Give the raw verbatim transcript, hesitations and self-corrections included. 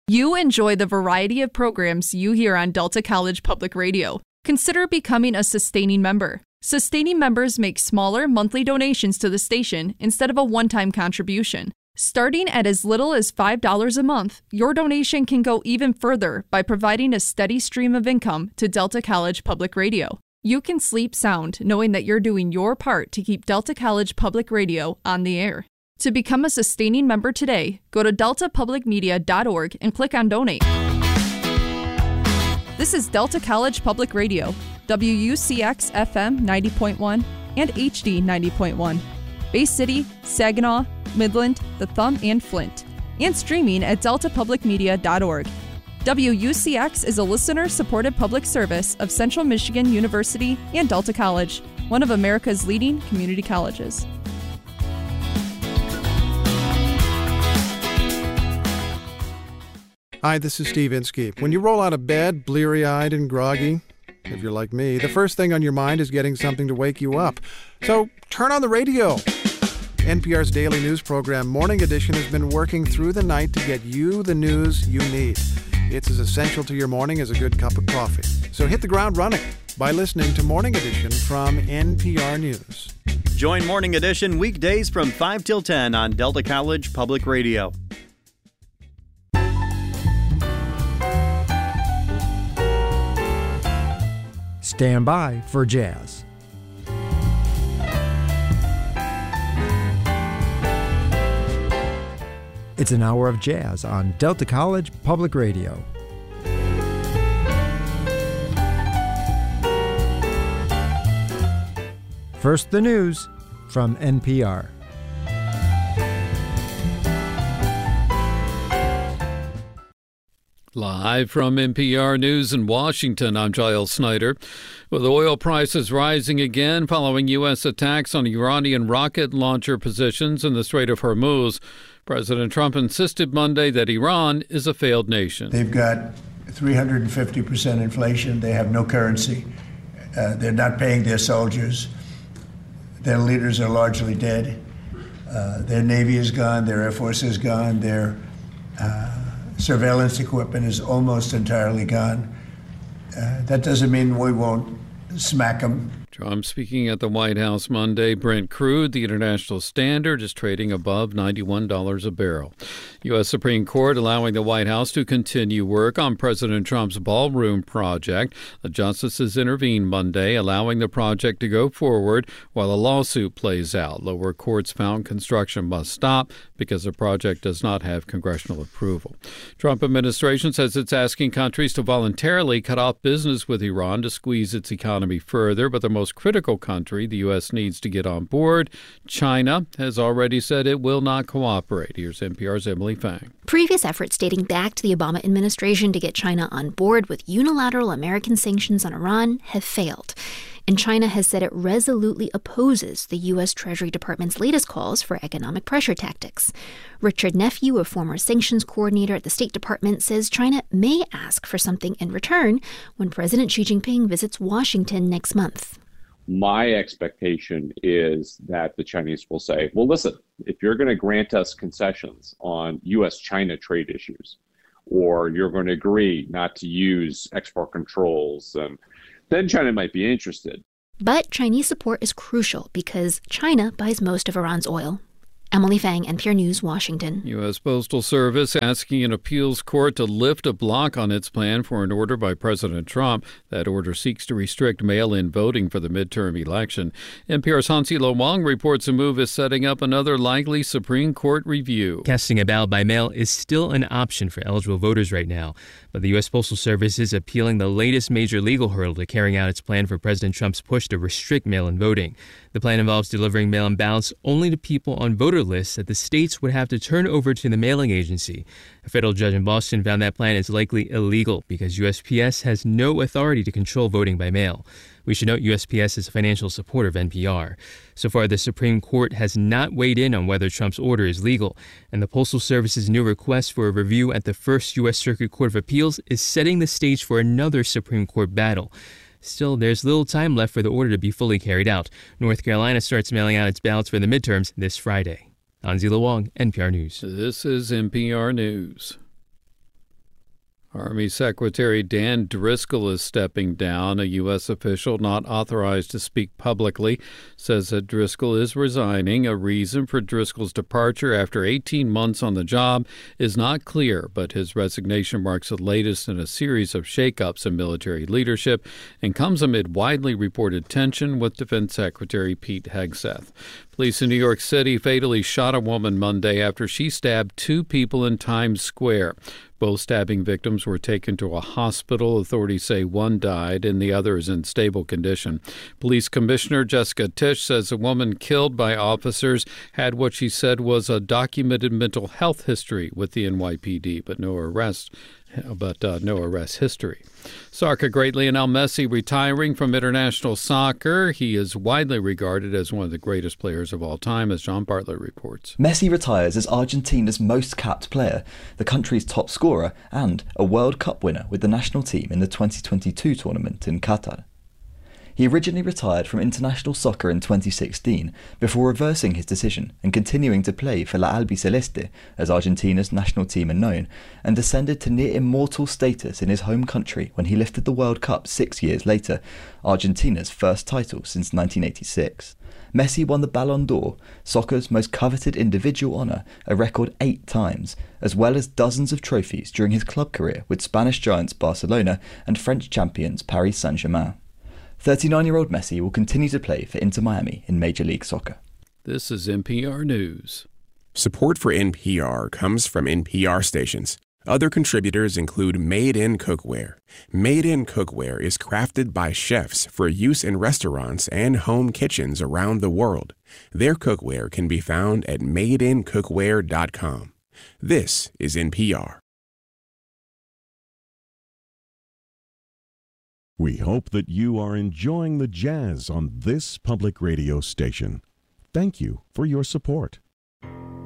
You enjoy the variety of programs you hear on Delta College Public Radio. Consider becoming a sustaining member. Sustaining members make smaller monthly donations to the station instead of a one-time contribution. Starting at as little as five dollars a month, your donation can go even further by providing a steady stream of income to Delta College Public Radio. You can sleep sound knowing that you're doing your part to keep Delta College Public Radio on the air. To become a sustaining member today, go to delta public media dot org and click on Donate. This is Delta College Public Radio, W U C X F M ninety point one and H D ninety point one. Bay City, Saginaw, Midland, The Thumb, and Flint. And streaming at delta public media dot org. W U C X is a listener-supported public service of Central Michigan University and Delta College, one of America's leading community colleges. Hi, this is Steve Inskeep. When you roll out of bed, bleary-eyed and groggy, if you're like me, the first thing on your mind is getting something to wake you up. So turn on the radio. N P R's daily news program, Morning Edition, has been working through the night to get you the news you need. It's as essential to your morning as a good cup of coffee. So hit the ground running by listening to Morning Edition from N P R News. Join Morning Edition weekdays from five till ten on Delta College Public Radio. Stand by for jazz. It's an hour of jazz on Delta College Public Radio. First, the news from N P R. Live from N P R News in Washington, I'm Giles Snyder. With oil prices rising again following U S attacks on Iranian rocket launcher positions in the Strait of Hormuz, President Trump insisted Monday that Iran is a failed nation. They've got three hundred fifty percent inflation. They have no currency. Uh, they're not paying their soldiers. Their leaders are largely dead. Uh, their Navy is gone. Their Air Force is gone. Their uh, surveillance equipment is almost entirely gone. Uh, that doesn't mean we won't smack them. Trump speaking at the White House Monday. Brent crude, the international standard, is trading above ninety-one dollars a barrel. U S. Supreme Court allowing the White House to continue work on President Trump's ballroom project. The justices intervened Monday, allowing the project to go forward while a lawsuit plays out. Lower courts found construction must stop because the project does not have congressional approval. Trump administration says it's asking countries to voluntarily cut off business with Iran to squeeze its economy further, but the most critical country the U S needs to get on board, China, has already said it will not cooperate. Here's N P R's Emily Fang. Previous efforts dating back to the Obama administration to get China on board with unilateral American sanctions on Iran have failed. And China has said it resolutely opposes the U S. Treasury Department's latest calls for economic pressure tactics. Richard Nephew, a former sanctions coordinator at the State Department, says China may ask for something in return when President Xi Jinping visits Washington next month. My expectation is that the Chinese will say, well, listen, if you're going to grant us concessions on U S China trade issues, or you're going to agree not to use export controls, um, then China might be interested. But Chinese support is crucial because China buys most of Iran's oil. Emily Fang, N P R News, Washington. U S. Postal Service asking an appeals court to lift a block on its plan for an order by President Trump. That order seeks to restrict mail-in voting for the midterm election. N P R's Hansi Lo Wang reports the move is setting up another likely Supreme Court review. Casting a ballot by mail is still an option for eligible voters right now, but the U S. Postal Service is appealing the latest major legal hurdle to carrying out its plan for President Trump's push to restrict mail-in voting. The plan involves delivering mail-in ballots only to people on voter lists that the states would have to turn over to the mailing agency. A federal judge in Boston found that plan is likely illegal because U S P S has no authority to control voting by mail. We should note U S P S is a financial supporter of N P R. So far, the Supreme Court has not weighed in on whether Trump's order is legal, and the Postal Service's new request for a review at the First U S. Circuit Court of Appeals is setting the stage for another Supreme Court battle. Still, there's little time left for the order to be fully carried out. North Carolina starts mailing out its ballots for the midterms this Friday. Hansi Lo Wang, N P R News. This is N P R News. Army Secretary Dan Driscoll is stepping down. A U S official not authorized to speak publicly says that Driscoll is resigning. A reason for Driscoll's departure after eighteen months on the job is not clear, but his resignation marks the latest in a series of shakeups in military leadership and comes amid widely reported tension with Defense Secretary Pete Hegseth. Police in New York City fatally shot a woman Monday after she stabbed two people in Times Square. Both stabbing victims were taken to a hospital. Authorities say one died and the other is in stable condition. Police Commissioner Jessica Tisch says the woman killed by officers had what she said was a documented mental health history with the N Y P D, but no arrest. But uh, no arrest history. Soccer great Lionel Messi retiring from international soccer. He is widely regarded as one of the greatest players of all time, as John Bartlett reports. Messi retires as Argentina's most capped player, the country's top scorer, and a World Cup winner with the national team in the twenty twenty-two tournament in Qatar. He originally retired from international soccer in twenty sixteen before reversing his decision and continuing to play for La Albiceleste, as Argentina's national team are known, and descended to near immortal status in his home country when he lifted the World Cup six years later, Argentina's first title since nineteen eighty-six. Messi won the Ballon d'Or, soccer's most coveted individual honour, a record eight times, as well as dozens of trophies during his club career with Spanish giants Barcelona and French champions Paris Saint-Germain. thirty-nine-year-old Messi will continue to play for Inter Miami in Major League Soccer. This is N P R News. Support for N P R comes from N P R stations. Other contributors include Made in Cookware. Made in Cookware is crafted by chefs for use in restaurants and home kitchens around the world. Their cookware can be found at made in cookware dot com. This is N P R. We hope that you are enjoying the jazz on this public radio station. Thank you for your support.